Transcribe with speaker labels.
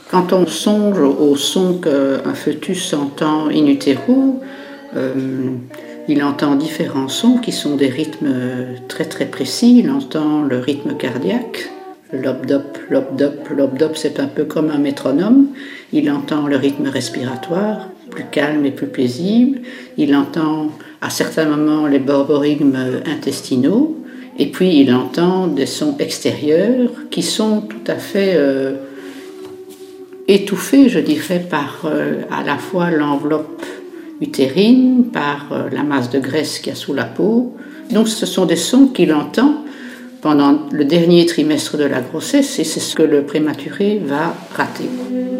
Speaker 1: Quand on songe au son qu'un fœtus entend in utero, il entend différents sons qui sont des rythmes très très précis. Il entend le rythme cardiaque, l'op-dop, l'op-dop, l'op-dop, c'est un peu comme un métronome. Il entend le rythme respiratoire, plus calme et plus paisible. Il entend à certains moments les borborygmes intestinaux. Et puis il entend des sons extérieurs qui sont tout à fait étouffés, je dirais, par à la fois l'enveloppe utérine, par la masse de graisse qu'il y a sous la peau. Donc ce sont des sons qu'il entend pendant le dernier trimestre de la grossesse et c'est ce que le prématuré va rater.